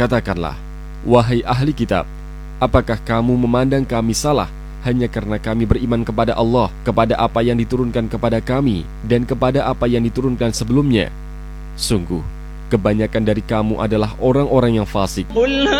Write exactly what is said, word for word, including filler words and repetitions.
Katakanlah, wahai ahli kitab, apakah kamu memandang kami salah hanya karena kami beriman kepada Allah, kepada apa yang diturunkan kepada kami, dan kepada apa yang diturunkan sebelumnya? Sungguh, kebanyakan dari kamu adalah orang-orang yang fasik.